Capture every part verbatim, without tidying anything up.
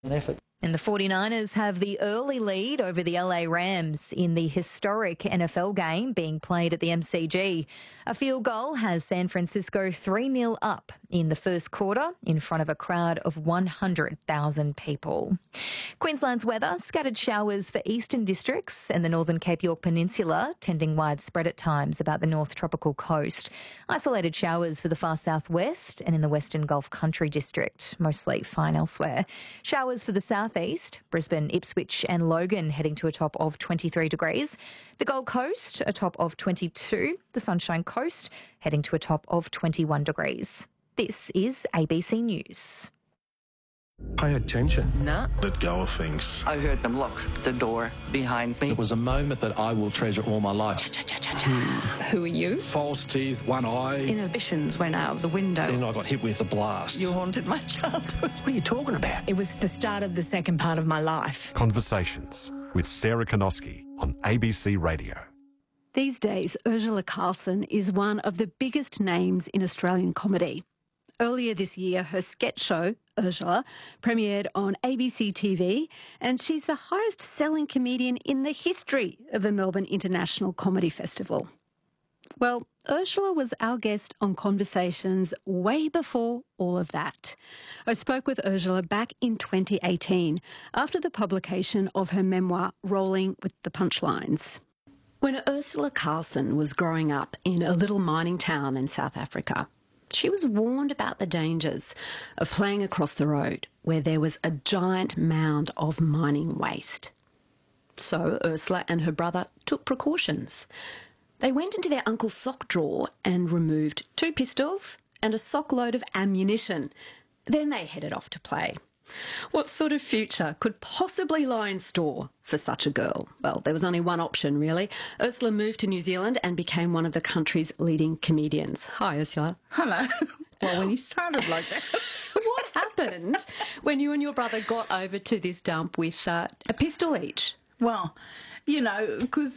An effort. And the forty-niners have the early lead over the L A Rams in the historic N F L game being played at the M C G. A field goal has San Francisco three nil up in the first quarter in front of a crowd of one hundred thousand people. Queensland's weather, scattered showers for eastern districts and the northern Cape York Peninsula, tending widespread at times about the north tropical coast. Isolated showers for the far southwest and in the western Gulf Country district, mostly fine elsewhere. Showers for the southeast, Brisbane, Ipswich and Logan heading to a top of twenty-three degrees. The Gold Coast, a top of twenty-two. The Sunshine Coast heading to a top of twenty-one degrees. This is A B C News. Pay attention. No. Let go of things. I heard them lock the door behind me. It was a moment that I will treasure all my life. Who are you? False teeth, one eye. Inhibitions went out of the window. Then I got hit with a blast. You haunted my childhood. What are you talking about? It was the start of the second part of my life. Conversations with Sarah Konoski on A B C Radio. These days, Ursula Carlson is one of the biggest names in Australian comedy. Earlier this year, her sketch show, Ursula, premiered on A B C T V, and she's the highest-selling comedian in the history of the Melbourne International Comedy Festival. Well, Ursula was our guest on Conversations way before all of that. I spoke with Ursula back in twenty eighteen, after the publication of her memoir, Rolling with the Punchlines. When Ursula Carlson was growing up in a little mining town in South Africa, she was warned about the dangers of playing across the road where there was a giant mound of mining waste. So Ursula and her brother took precautions. They went into their uncle's sock drawer and removed two pistols and a sock load of ammunition. Then they headed off to play. What sort of future could possibly lie in store for such a girl? Well, there was only one option, really. Ursula moved to New Zealand and became one of the country's leading comedians. Hi, Ursula. Hello. Well, when you started like that. What happened when you and your brother got over to this dump with uh, a pistol each? Well, you know, because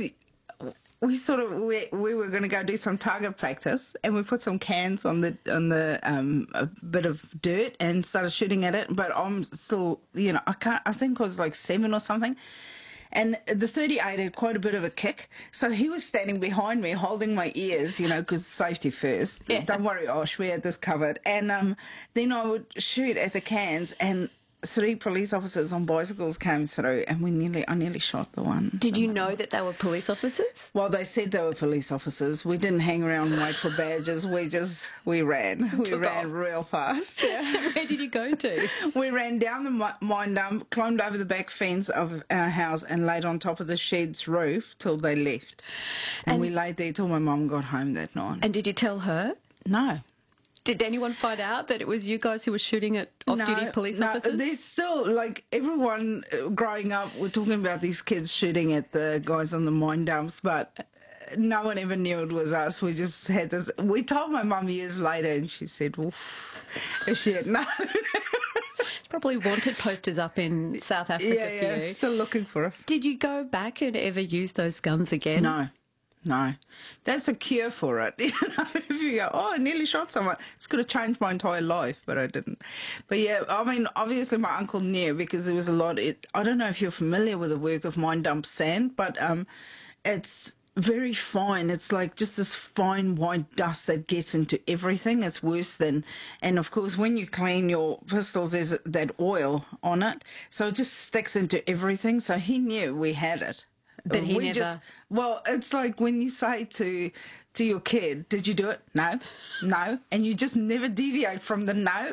we sort of we, we were going to go do some target practice, and we put some cans on the on the um a bit of dirt and started shooting at it. But I'm still, you know, I can't. I think I was like seven or something. And the thirty-eight had quite a bit of a kick, so he was standing behind me holding my ears, you know, because safety first. Yes. Don't worry, Osh, we had this covered. And um, then I would shoot at the cans, and three police officers on bicycles came through, and we nearly, I nearly shot the one. Did you know that they were police officers? Well, they said they were police officers. We didn't hang around and wait for badges. We just, we ran. We Took ran off. real fast. Yeah. Where did you go to? We ran down the mi- mine dump, climbed over the back fence of our house and laid on top of the shed's roof till they left. And, And- we laid there till my mum got home that night. And did you tell her? No. Did anyone find out that it was you guys who were shooting at off-duty No, police no, officers? There's still, like, everyone uh, growing up, we're talking about these kids shooting at the guys on the mine dumps, but uh, no one ever knew it was us. We just had this. We told my mum years later, and she said, "Oof, if she had known." Probably wanted posters up in South Africa yeah, for yeah, you. still looking for us. Did you go back and ever use those guns again? No. No, that's a cure for it. You know, if you go, oh, I nearly shot someone, it's going to change my entire life, but I didn't. But yeah, I mean, obviously my uncle knew because there was a lot. It, I don't know if you're familiar with the work of mine dump sand, but um, it's very fine. It's like just this fine white dust that gets into everything. It's worse than, and of course, when you clean your pistols, there's that oil on it, so it just sticks into everything. So he knew we had it. But he we never... just, well, it's like when you say to to your kid, did you do it? No. No. And you just never deviate from the no.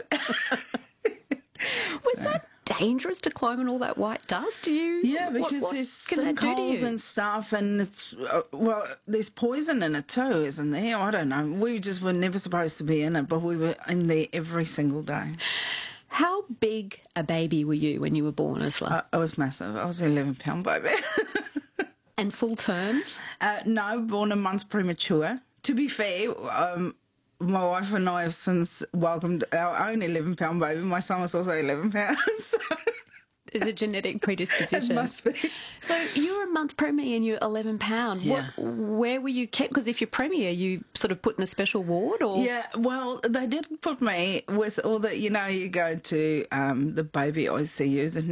Was that dangerous to climb in all that white dust? Do you? Yeah, what- because what there's can that do to sinkholes you? and stuff, and it's, uh, well, there's poison in it too, isn't there? I don't know. We just were never supposed to be in it, but we were in there every single day. How big a baby were you when you were born, Ursula? I, I was massive. I was an eleven pound baby. And full term? Uh, no, born a month premature. To be fair, um, my wife and I have since welcomed our own eleven pound baby. My son was also eleven pounds. Is a genetic predisposition. It must be. So you were a month premier and you're eleven pounds. Yeah. What, where were you kept? Because if you're premier, you sort of put in a special ward, or Yeah, well, they did put me with all the, you know, you go to um, the baby I C U, the